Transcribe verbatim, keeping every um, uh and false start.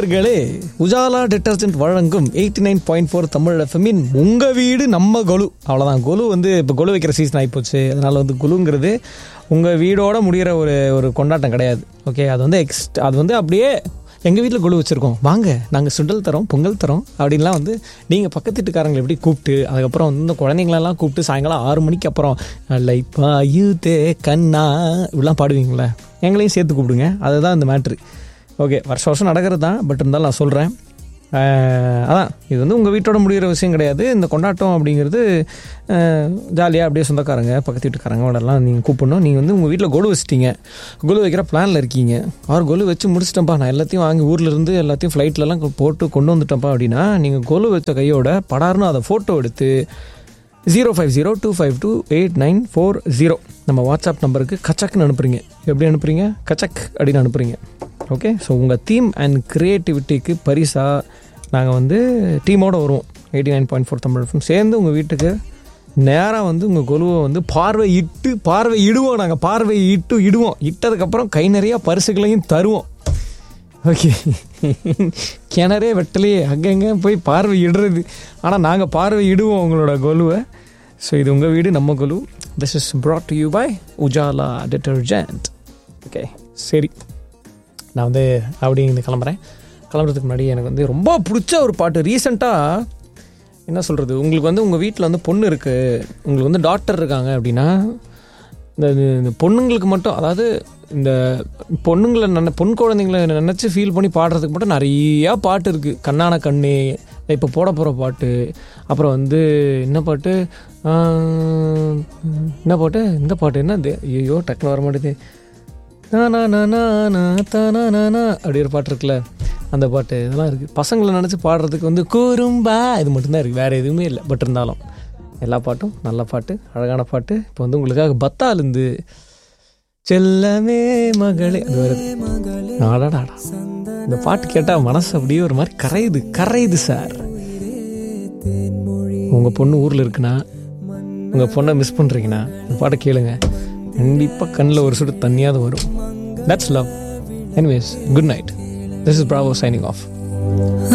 நேயர்களே, உஜாலா டிட்டர்ஜென்ட் வழங்கும் eighty nine point four Tamil எஃப்எம்மின் உங்க வீடு நம்ம கொலு. அவ்வளோதான். கொலு வந்து இப்போ கொலு வைக்கிற சீசன் ஆகிப்போச்சு. அதனால் வந்து கொலுங்கிறது உங்கள் வீடோட முடிகிற ஒரு ஒரு கொண்டாட்டம் கிடையாது. ஓகே, அது வந்து எக்ஸ்ட் அது வந்து அப்படியே எங்கள் வீட்டில் கொலு வச்சுருக்கோம், வாங்க நாங்கள் சுண்டல் தரோம், பொங்கல் தரோம் அப்படின்லாம் வந்து நீங்கள் பக்கத்து வீட்டுக்காரங்களை எப்படி கூப்பிட்டு, அதுக்கப்புறம் வந்து இந்த குழந்தைங்களெல்லாம் கூப்பிட்டு சாயங்காலம் ஆறு மணிக்கு அப்புறம் லைப்பாயுதே கண்ணா இப்படிலாம் பாடுவீங்களே, எங்களையும் சேர்த்து கூப்பிடுங்க. அதுதான் இந்த மேட்ரு. ஓகே, வருஷம் வருஷம் நடக்கிறது தான். பட் இருந்தாலும் நான் சொல்கிறேன், அதான் இது வந்து உங்கள் வீட்டோட முடிகிற விஷயம் கிடையாது. இந்த கொண்டாட்டம் அப்படிங்கிறது ஜாலியாக அப்படியே சொந்தக்காரங்க பக்கத்து வீட்டுக்காரங்க அவடெல்லாம் நீங்கள் கூப்பிடணும். நீங்கள் வந்து உங்கள் வீட்டில் கொலு வச்சிட்டீங்க, கொலு வைக்கிற பிளானில் இருக்கீங்க, ஆறு கொலு வச்சு முடிச்சிட்டேன்ப்பா, நான் எல்லாத்தையும் வாங்கி ஊரில் இருந்து எல்லாத்தையும் ஃப்ளைட்லலாம் போட்டு கொண்டு வந்துட்டேன்ப்பா அப்படின்னா, நீங்கள் கொலு வச்ச கையோட படார்னு அதை ஃபோட்டோ எடுத்து zero five zero two five two eight nine four zero நம்ம வாட்ஸ்அப் நம்பருக்கு கச்சக்குன்னு அனுப்புறீங்க. எப்படி அனுப்புறீங்க? கச்சக் அப்படின்னு அனுப்புறீங்க. ஓகே, ஸோ உங்கள் தீம் அண்ட் க்ரியேட்டிவிட்டிக்கு பரிசாக நாங்கள் வந்து டீமோடு வருவோம். Eighty nine point four Tamil FM சேர்ந்து உங்கள் வீட்டுக்கு நேராக வந்து உங்கள் கொலுவை வந்து பார்வை இட்டு பார்வை இடுவோம். நாங்கள் பார்வை இட்டு இடுவோம். இட்டதுக்கப்புறம் கை நிறையா பரிசுகளையும் தருவோம். ஓகே, கிணறே வெட்டலையே, அங்கங்கே போய் பார்வை இடுறது. ஆனால் நாங்கள் பார்வை இடுவோம் உங்களோட கொலுவை. ஸோ இது உங்கள் வீடு நம்ம கொலு. This is brought to you by Ujala detergent. Okay, சரி, நான் வந்து அப்படி இருந்து கிளம்புறேன். கிளம்புறதுக்கு முன்னாடி எனக்கு வந்து ரொம்ப பிடிச்ச ஒரு பாட்டு. ரீசெண்டாக என்ன சொல்கிறது, உங்களுக்கு வந்து உங்கள் வீட்டில் வந்து பொண்ணு இருக்குது, உங்களுக்கு வந்து டாக்டர் இருக்காங்க அப்படின்னா, இந்த இந்த பொண்ணுங்களுக்கு மட்டும், அதாவது இந்த பொண்ணுங்களை நினை பொன் குழந்தைங்களை நினச்சி ஃபீல் பண்ணி பாடுறதுக்கு மட்டும் நிறையா பாட்டு இருக்குது. கண்ணான கண்ணே இப்போ போட போகிற பாட்டு, அப்புறம் வந்து என்ன பாட்டு என்ன பாட்டு இந்த பாட்டு என்ன ஐயோ டக்குன்னு வர மாட்டேது, தானா நானா தானா நானா அப்படி ஒரு பாட்டு இருக்குல்ல, அந்த பாட்டு இதெல்லாம் இருக்குது. பசங்களை நினச்சி பாடுறதுக்கு வந்து கூறும்பா இது மட்டும்தான் இருக்குது, வேறு எதுவுமே இல்லை. பட் இருந்தாலும் எல்லா பாட்டும் நல்ல பாட்டு, அழகான பாட்டு. இப்போ வந்து உங்களுக்காக பத்தாலேருந்து செல்லமே மகளே அது வருது. ஆடாடாடா, இந்த பாட்டு கேட்டால் மனசு அப்படியே ஒரு மாதிரி கரையுது கரையுது சார். உங்கள் பொண்ணு ஊரில் இருக்குன்னா, உங்கள் பொண்ணை மிஸ் பண்ணுறீங்கன்னா இந்த பாட்டை கேளுங்க, கண்டிப்பாக கண்ணில் ஒரு சுடு தண்ணியாவது வரும். That's love. Anyways, good night. This is Bravo signing off.